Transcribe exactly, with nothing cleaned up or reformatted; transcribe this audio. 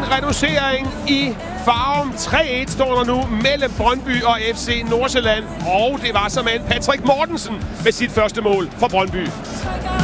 reducering i Farum. tre et står der nu mellem Brøndby og F C Nordsjælland. Og det var som en Patrick Mortensen med sit første mål for Brøndby.